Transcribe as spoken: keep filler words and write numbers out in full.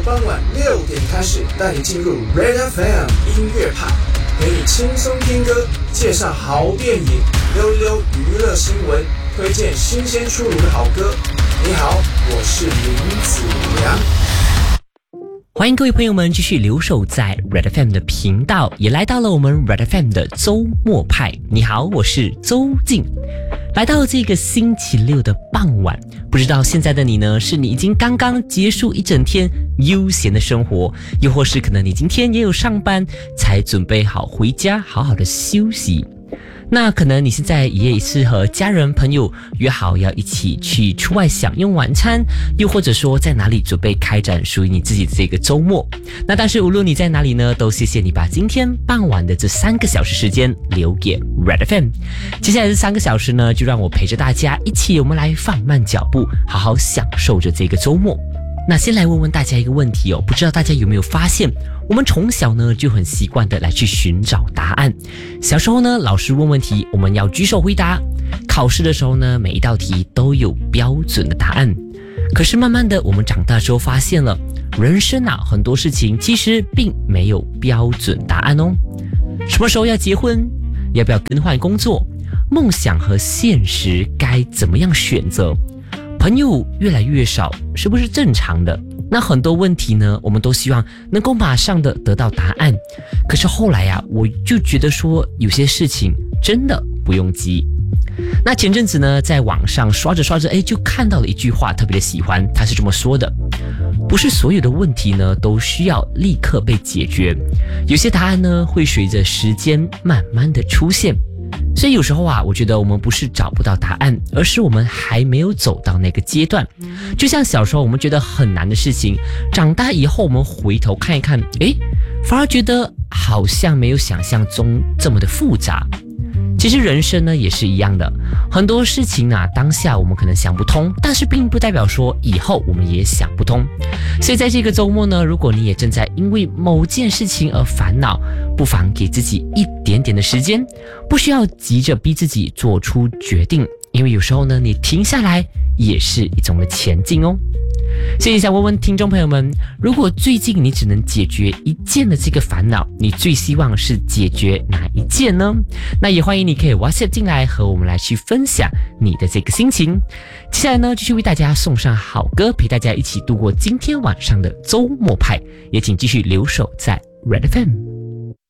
傍晚六点开始，带你进入 Red F M 音乐派，陪你轻松听歌，介绍好电影，溜溜娱乐新闻，推荐新鲜出炉的好歌。你好，我是林子良。 欢迎各位朋友们继续留守在 Red F M 的频道，也来到了我们 Red F M 的周末派。你好，我是周静。来到这个星期六的傍晚，不知道现在的你呢，是你已经刚刚结束一整天悠闲的生活，又或是可能你今天也有上班，才准备好回家好好的休息。那可能你现在也是和家人朋友约好要一起去出外享用晚餐，又或者说在哪里准备开展属于你自己的这个周末。那但是无论你在哪里呢，都谢谢你把今天傍晚的这三个小时时间留给 Red F M。 接下来这三个小时呢，就让我陪着大家一起，我们来放慢脚步，好好享受着这个周末。那先来问问大家一个问题哦，不知道大家有没有发现，我们从小呢就很习惯的来去寻找答案。小时候呢，老师问问题，我们要举手回答；考试的时候呢，每一道题都有标准的答案。可是慢慢的，我们长大之后发现了，人生啊，很多事情其实并没有标准答案哦。什么时候要结婚？要不要更换工作？梦想和现实该怎么样选择？朋友越来越少，是不是正常的？那很多问题呢，我们都希望能够马上的得到答案。可是后来啊，我就觉得说，有些事情真的不用急。那前阵子呢，在网上刷着刷着，哎，就看到了一句话，特别的喜欢，他是这么说的：不是所有的问题呢，都需要立刻被解决，有些答案呢，会随着时间慢慢的出现。所以有时候啊，我觉得我们不是找不到答案，而是我们还没有走到那个阶段。就像小时候我们觉得很难的事情，长大以后我们回头看一看，诶，反而觉得好像没有想象中这么的复杂。其实人生呢也是一样的，很多事情啊，当下我们可能想不通，但是并不代表说以后我们也想不通。所以在这个周末呢，如果你也正在因为某件事情而烦恼，不妨给自己一点点的时间，不需要急着逼自己做出决定，因为有时候呢，你停下来也是一种的前进哦。所以想问问听众朋友们，如果最近你只能解决一件的这个烦恼，你最希望是解决哪一件呢？那也欢迎你可以 WhatsApp 进来和我们来去分享你的这个心情。接下来呢，继续为大家送上好歌，陪大家一起度过今天晚上的周末派，也请继续留守在 Red F M。